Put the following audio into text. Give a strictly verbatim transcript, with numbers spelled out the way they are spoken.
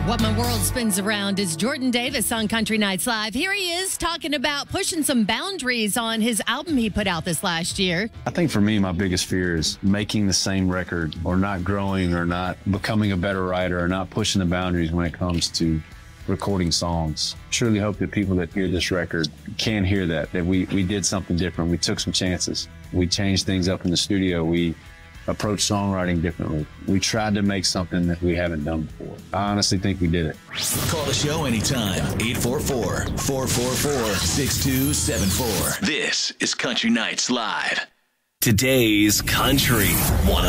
What my world spins around is Jordan Davis on Country Nights Live. Here he is talking about pushing some boundaries on his album he put out this last year. I think for me, my biggest fear is making the same record or not growing or not becoming a better writer or not pushing the boundaries when it comes to recording songs. Truly hope that people that hear this record can hear that, that we, we did something different. We took some chances. We changed things up in the studio. We approach songwriting differently. We tried to make something that we haven't done before. I honestly think we did it. Call the show anytime. eight four four, four four four, six two seven four. This is Country Nights Live. Today's Country one